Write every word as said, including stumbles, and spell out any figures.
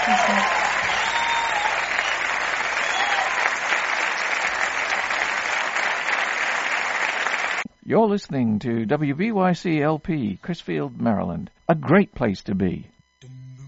You're listening to W B Y C L P, Crisfield, Maryland. A great place to be.